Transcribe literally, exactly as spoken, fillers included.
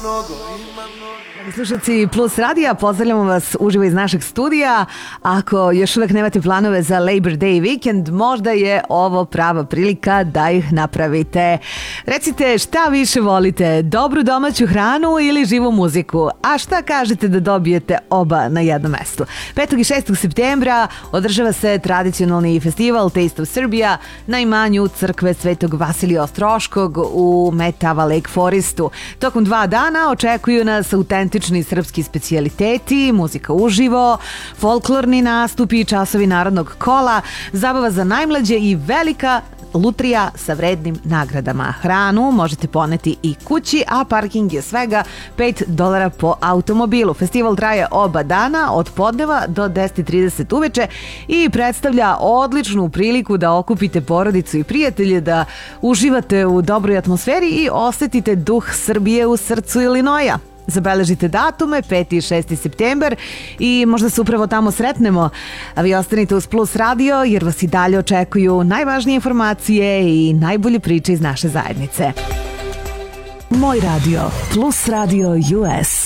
Slušaci Plus radija, pozdravljamo vas uživo iz našeg studija. Ako još uvek nemate planove za Labor Day weekend, možda je ovo prava prilika da ih napravite. Recite šta više volite, dobru domaću hranu ili živu muziku? A šta kažete da dobijete oba na jednom mestu? petog i šestog septembra održava se tradicionalni festival Taste of Serbia na imanju crkve Svetog Vasilija Ostroškog u Metava Lake Forestu. Tokom dva dana očekuju nas autentični srpski specijaliteti, muzika uživo, folklorni nastupi i časovi narodnog kola, zabava za najmlađe i velika lutrija sa vrednim nagradama. Hranu možete poneti i kući, a parking je svega pet dolara po automobilu. Festival traje oba dana od podneva do deset i trideset uveče i predstavlja odličnu priliku da okupite porodicu i prijatelje, da uživate u dobroj atmosferi i osetite duh Srbije u srcu Ilinoja. Zabeležite datume, peti i šesti septembar i možda se upravo tamo sretnemo. A vi ostanite uz Plus radio jer vas i dalje očekuju najvažnije informacije i najbolje priče iz naše zajednice. Moj radio, Plus radio U S.